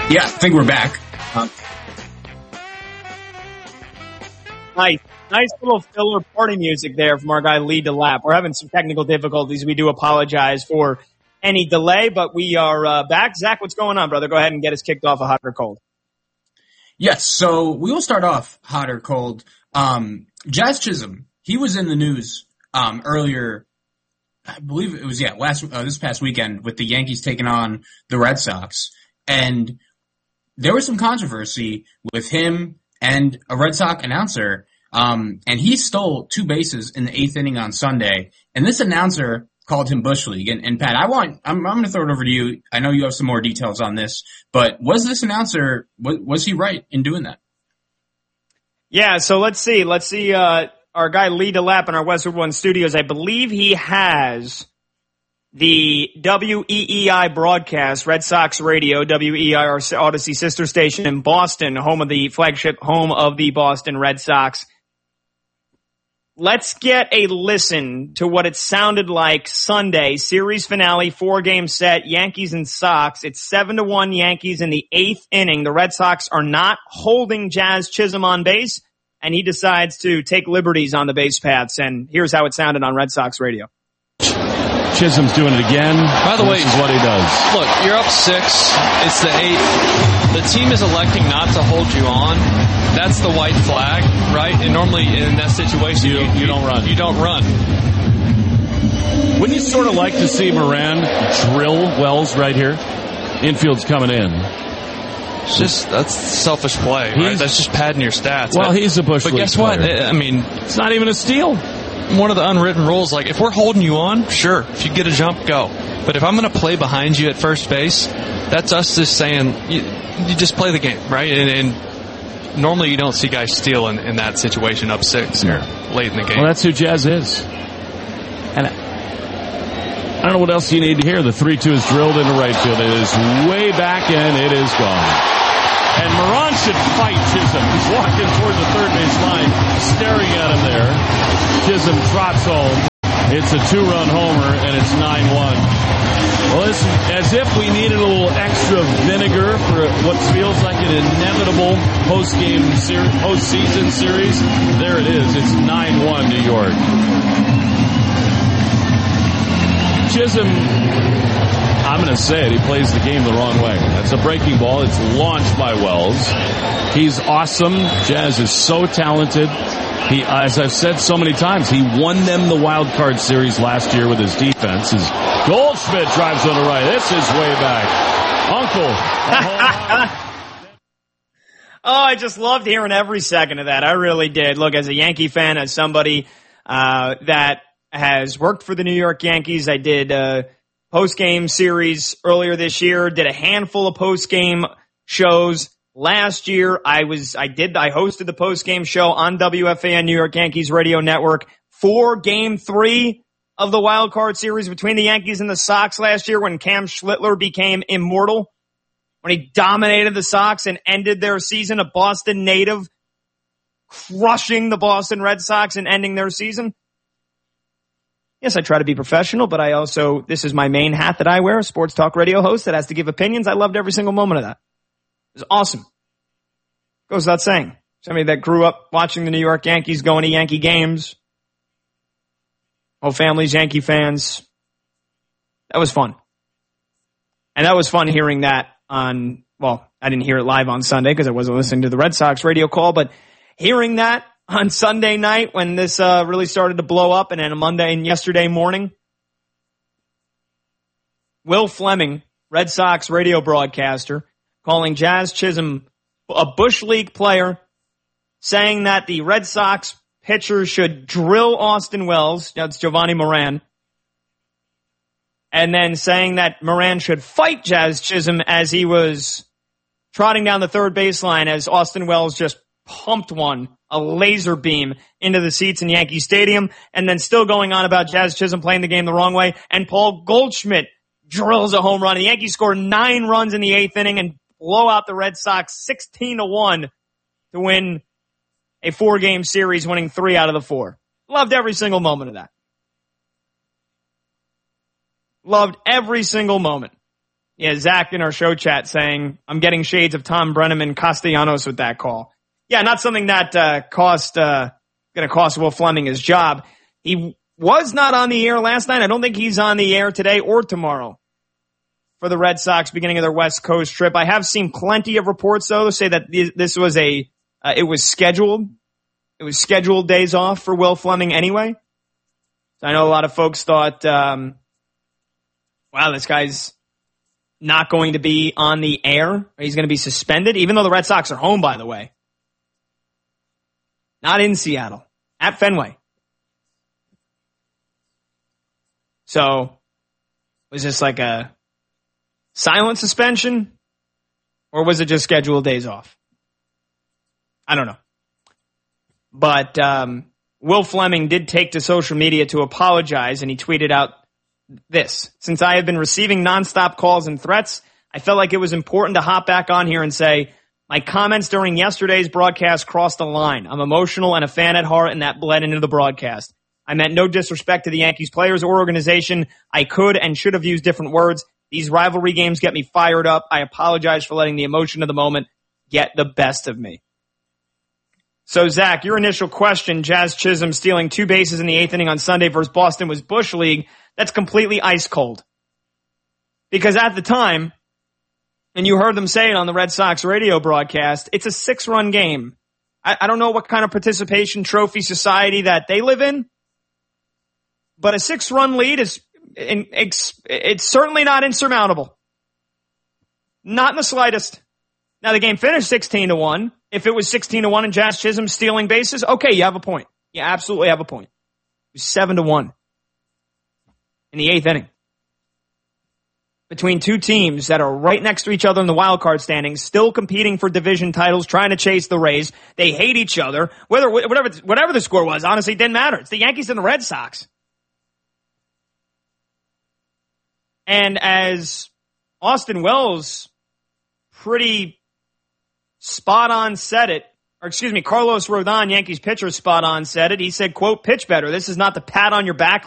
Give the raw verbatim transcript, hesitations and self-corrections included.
Yeah, I think we're back. Uh, nice. Nice little filler party music there from our guy Lee DeLapp. We're having some technical difficulties. We do apologize for any delay, but we are uh, back. Zach, what's going on, brother? Go ahead and get us kicked off a hot or cold. Yes, so we will start off hot or cold. Um, Jazz Chisholm, he was in the news um, earlier. I believe it was, yeah, last uh, this past weekend with the Yankees taking on the Red Sox. And there was some controversy with him and a Red Sox announcer, um, and he stole two bases in the eighth inning on Sunday. And this announcer called him Bush League. And, and Pat, I want, I'm, I'm going to throw it over to you. I know you have some more details on this, but was this announcer, was, was he right in doing that? Yeah, so let's see. Let's see, uh, our guy Lee DeLapp in our Westwood One studios. I believe he has the W E E I broadcast, Red Sox Radio, W E E I, our Odyssey sister station in Boston, home of the flagship home of the Boston Red Sox. Let's get a listen to what it sounded like Sunday, series finale, four-game set, Yankees and Sox. It's seven to one Yankees in the eighth inning. The Red Sox are not holding Jazz Chisholm on base, and he decides to take liberties on the base paths. And here's how it sounded on Red Sox radio. Chisholm's doing it again. By the way, this is what he does. Look, you're up six. It's the eighth. The team is electing not to hold you on. That's the white flag, right? And normally in that situation, you, you, you don't run. You don't run. Wouldn't you sort of like to see Moran drill Wells right here? Infield's coming in. It's just, that's selfish play, right? He's, that's just padding your stats. Well, but, he's a Bush But League guess what? player. I mean, it's not even a steal. One of the unwritten rules, like, if we're holding you on, sure, if you get a jump, go. But if I'm going to play behind you at first base, that's us just saying, you, you just play the game, right? And, and normally you don't see guys steal in, in that situation up six here late in the game. Well, that's who Jazz is. And I, I don't know what else you need to hear. The three two is drilled into right field. It is way back and it is gone. And Moran should fight Chisholm. He's walking toward the third base line, staring at him there. Chisholm trots home. It's a two-run homer, and it's nine one. Well, listen, as if we needed a little extra vinegar for what feels like an inevitable post-game series, post-season series, there it is. It's nine one New York. Chisholm, I'm going to say it, he plays the game the wrong way. That's a breaking ball. It's launched by Wells. He's awesome. Jazz is so talented. He, as I've said so many times, he won them the wild card series last year with his defense. His Goldschmidt drives on the right. This is way back. Uncle. Oh, I just loved hearing every second of that. I really did. Look, as a Yankee fan, as somebody uh that has worked for the New York Yankees, I did a post-game series earlier this year, did a handful of post-game shows. Last year, I was, I did, I hosted the post-game show on W F A N New York Yankees Radio Network for game three of the wild card series between the Yankees and the Sox last year when Cam Schlittler became immortal, when he dominated the Sox and ended their season, a Boston native, crushing the Boston Red Sox and ending their season. Yes, I try to be professional, but I also, this is my main hat that I wear, a sports talk radio host that has to give opinions. I loved every single moment of that. It was awesome. Goes without saying. Somebody that grew up watching the New York Yankees, going to Yankee games. Whole family's Yankee fans. That was fun. And that was fun hearing that on, well, I didn't hear it live on Sunday because I wasn't listening to the Red Sox radio call, but hearing that on Sunday night when this uh, really started to blow up, and then on Monday and yesterday morning, Will Fleming, Red Sox radio broadcaster, calling Jazz Chisholm a Bush League player, saying that the Red Sox pitcher should drill Austin Wells, that's Giovanni Moran, and then saying that Moran should fight Jazz Chisholm as he was trotting down the third baseline as Austin Wells just pumped one, a laser beam, into the seats in Yankee Stadium, and then still going on about Jazz Chisholm playing the game the wrong way, and Paul Goldschmidt drills a home run. The Yankees score nine runs in the eighth inning and blow out the Red Sox sixteen to one to win a four-game series, winning three out of the four. Loved every single moment of that. Loved every single moment. Yeah, Zach in our show chat saying, I'm getting shades of Tom Brenneman Castellanos with that call. Yeah, not something that uh, cost uh, going to cost Will Fleming his job. He was not on the air last night. I don't think he's on the air today or tomorrow for the Red Sox beginning of their West Coast trip. I have seen plenty of reports, though, that say that this was a, uh, it was scheduled. It was scheduled days off for Will Fleming anyway. So I know a lot of folks thought, um, wow, this guy's not going to be on the air, or he's going to be suspended, even though the Red Sox are home, by the way. Not in Seattle, at Fenway. So, was this like a silent suspension, or was it just scheduled days off? I don't know. But um, Will Fleming did take to social media to apologize, and he tweeted out this. Since I have been receiving nonstop calls and threats, I felt like it was important to hop back on here and say, my comments during yesterday's broadcast crossed a line. I'm emotional and a fan at heart, and that bled into the broadcast. I meant no disrespect to the Yankees players or organization. I could and should have used different words. These rivalry games get me fired up. I apologize for letting the emotion of the moment get the best of me. So, Zach, your initial question, Jazz Chisholm stealing two bases in the eighth inning on Sunday versus Boston was Bush League. That's completely ice cold. Because at the time, and you heard them say it on the Red Sox radio broadcast, it's a six-run game. I, I don't know what kind of participation trophy society that they live in, but a six-run lead is in, it's, it's certainly not insurmountable. Not in the slightest. Now, the game finished sixteen to one. If it was sixteen to one and Jazz Chisholm stealing bases, okay, you have a point. You absolutely have a point. It was seven to one in the eighth inning. Between two teams that are right next to each other in the wild card standings, still competing for division titles, trying to chase the Rays. They hate each other. Whether whatever whatever the score was, honestly, it didn't matter. It's the Yankees and the Red Sox. And as Austin Wells pretty spot on said it, or excuse me, Carlos Rodon, Yankees pitcher, spot on said it. He said, quote, pitch better. This is not the pat on your back